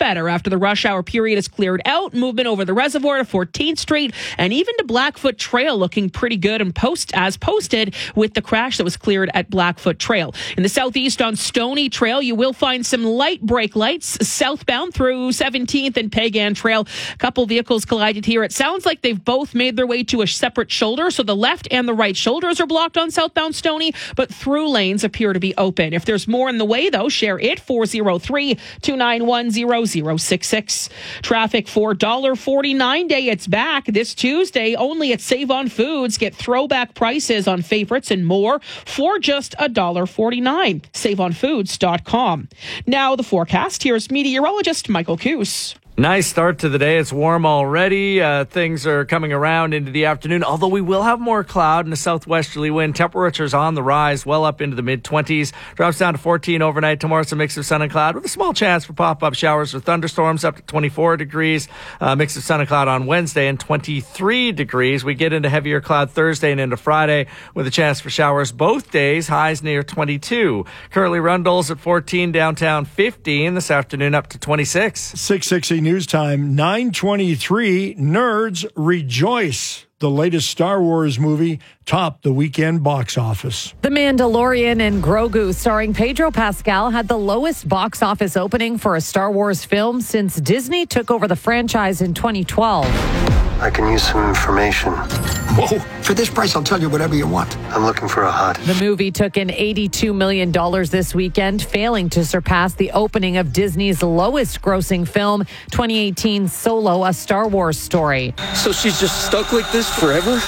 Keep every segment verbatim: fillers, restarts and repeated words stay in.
better after the rush hour period is cleared out. Movement over the reservoir to fourteenth Street and even to Blackfoot Trail looking pretty good and post as posted with the crash that was cleared at Blackfoot Trail. In the southeast on Stony Trail, you will find some light brake lights southbound through seventeenth and Pagan Trail. A couple vehicles collided here. It sounds like they've both made their way to a separate shoulder, so the left and the right shoulders are blocked on southbound Stony, but through lanes appear to be open. If there's more in the way, though, share it, four oh three, two nine one, zero zero six six. Traffic for one dollar forty-nine Day. It's back this Tuesday, only at Save on Foods. Get throwback prices on favorites and more for just one dollar forty-nine. save on foods dot com. Now the forecast. Here's meteorologist Michael Coos. Nice start to the day. It's warm already. Uh, things are coming around into the afternoon, although we will have more cloud and a southwesterly wind. Temperatures on the rise, well up into the mid-twenties. Drops down to fourteen overnight. Tomorrow, it's a mix of sun and cloud with a small chance for pop-up showers or thunderstorms up to twenty-four degrees. Uh, mix of sun and cloud on Wednesday and twenty-three degrees. We get into heavier cloud Thursday and into Friday with a chance for showers both days. Highs near twenty-two. Currently, Rundle's at fourteen, downtown fifteen. This afternoon up to twenty-six. six sixty News Time, nine twenty-three. Nerds rejoice. The latest Star Wars movie topped the weekend box office. The Mandalorian and Grogu, starring Pedro Pascal, had the lowest box office opening for a Star Wars film since Disney took over the franchise in twenty twelve. I can use some information. Whoa, for this price, I'll tell you whatever you want. I'm looking for a hut. The movie took in eighty-two million dollars this weekend, failing to surpass the opening of Disney's lowest grossing film, twenty eighteen Solo, A Star Wars Story. So she's just stuck like this forever?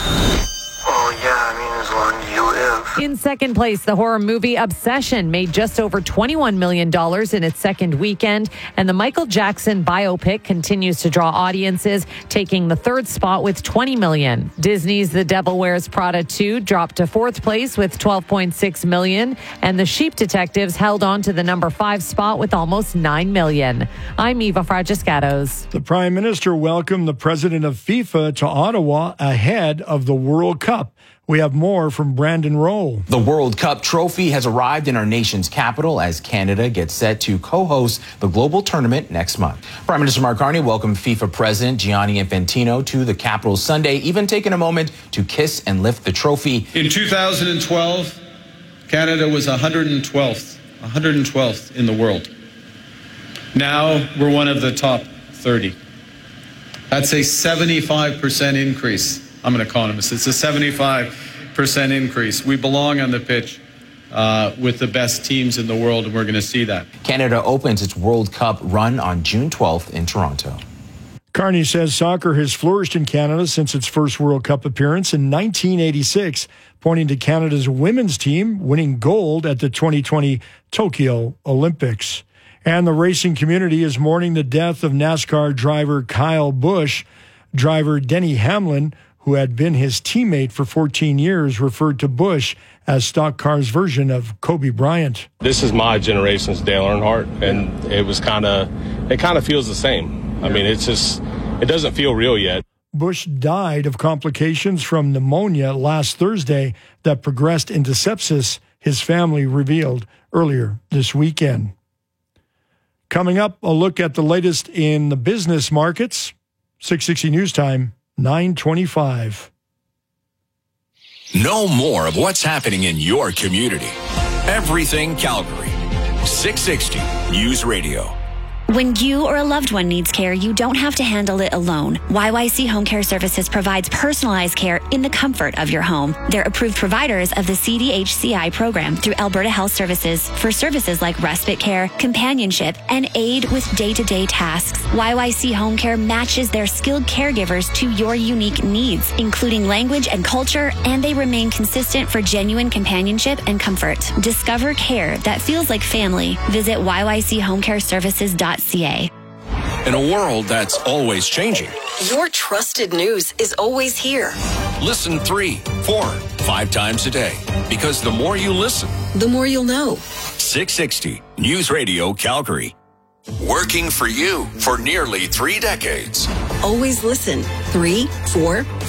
Oh, yeah, I mean, as long as you live. In second place, the horror movie Obsession made just over twenty-one million dollars in its second weekend, and the Michael Jackson biopic continues to draw audiences, taking the third spot with twenty million dollars. Disney's The Devil Wears Prada two dropped to fourth place with twelve point six million dollars, and The Sheep Detectives held on to the number five spot with almost nine million dollars. I'm Eva Fragiscatos. The Prime Minister welcomed the president of FIFA to Ottawa ahead of the World Cup. We have more from Brandon Rowe. The World Cup trophy has arrived in our nation's capital as Canada gets set to co-host the global tournament next month. Prime Minister Mark Carney welcomed FIFA President Gianni Infantino to the capital Sunday, even taking a moment to kiss and lift the trophy. In two thousand twelve, Canada was one hundred twelfth, one hundred twelfth in the world. Now we're one of the top thirty. That's a seventy-five percent increase. I'm an economist. It's a seventy-five percent increase. We belong on the pitch uh, with the best teams in the world, and we're going to see that. Canada opens its World Cup run on June twelfth in Toronto. Carney says soccer has flourished in Canada since its first World Cup appearance in nineteen eighty-six, pointing to Canada's women's team winning gold at the twenty twenty Tokyo Olympics. And the racing community is mourning the death of NASCAR driver Kyle Busch. Driver Denny Hamlin, who had been his teammate for fourteen years, referred to Busch as Stock Car's version of Kobe Bryant. This is my generation's Dale Earnhardt, and it was kind of, it kind of feels the same. I mean, it's just, it doesn't feel real yet. Busch died of complications from pneumonia last Thursday that progressed into sepsis, his family revealed earlier this weekend. Coming up, a look at the latest in the business markets. six sixty News Time, nine twenty-five. Know more of what's happening in your community. Everything Calgary. six sixty News Radio. When you or a loved one needs care, you don't have to handle it alone. Y Y C Home Care Services provides personalized care in the comfort of your home. They're approved providers of the C D H C I program through Alberta Health Services for services like respite care, companionship, and aid with day-to-day tasks. Y Y C Home Care matches their skilled caregivers to your unique needs, including language and culture, and they remain consistent for genuine companionship and comfort. Discover care that feels like family. Visit Y Y C home care services dot c a. In a world that's always changing, your trusted news is always here. Listen three, four, five times a day. Because the more you listen, the more you'll know. six sixty News Radio Calgary. Working for you for nearly three decades. Always listen. Three, four,